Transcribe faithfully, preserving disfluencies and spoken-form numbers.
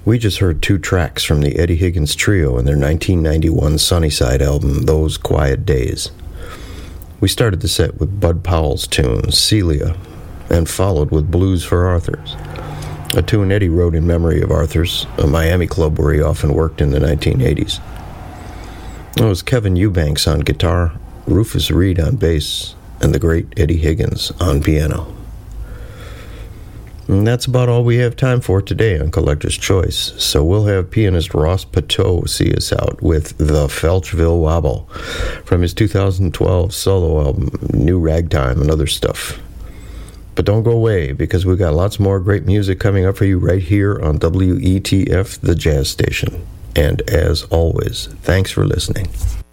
We just heard two tracks from the Eddie Higgins Trio and their nineteen ninety-one Sunnyside album, Those Quiet Days. We started the set with Bud Powell's tune, Celia, and followed with Blues for Arthurs, a tune Eddie wrote in memory of Arthur's, a Miami club where he often worked in the nineteen eighties. It was Kevin Eubanks on guitar, Rufus Reid on bass, and the great Eddie Higgins on piano. And that's about all we have time for today on Collector's Choice, so we'll have pianist Ross Pateau see us out with The Felchville Wobble from his two thousand twelve solo album, New Ragtime and Other Stuff. But don't go away, because we've got lots more great music coming up for you right here on W E T F, the Jazz Station. And as always, thanks for listening.